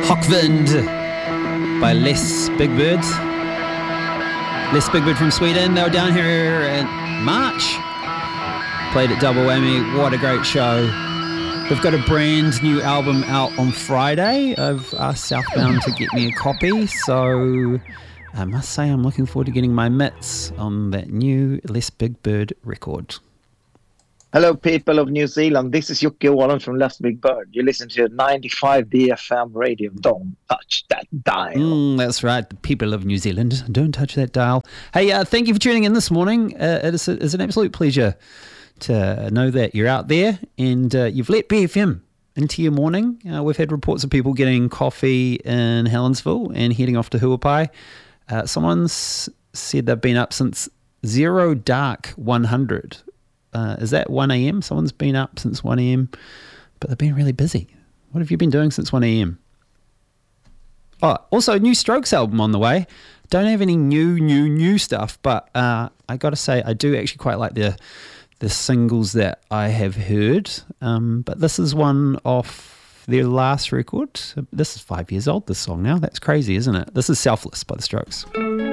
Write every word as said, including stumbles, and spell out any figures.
Hockvind by Les Big Bird. Les Big Bird from Sweden. They were down here in March. Played at Double Whammy. What a great show. They've got a brand new album out on Friday. I've asked Southbound to get me a copy, so I must say I'm looking forward to getting my mitts on that new Les Big Bird record. Hello, people of New Zealand. This is Jocke Wallen from Les Big Bird. You listen to ninety-five D F M radio. Don't touch that dial. Mm, that's right. The people of New Zealand, don't touch that dial. Hey, uh, thank you for tuning in this morning. Uh, it is a, it's an absolute pleasure to know that you're out there and uh, you've let B F M into your morning. Uh, we've had reports of people getting coffee in Helensville and heading off to Huapai. Uh, someone's said they've been up since zero dark one hundred. Uh, is that one a.m.? Someone's been up since one a.m., but they've been really busy. What have you been doing since one a.m.? Oh, also, new Strokes album on the way. Don't have any new, new, new stuff, but uh, I got to say, I do actually quite like the the singles that I have heard. Um, but this is one off their last record. This is five years old, this song now. That's crazy, isn't it? This is Selfless by the Strokes.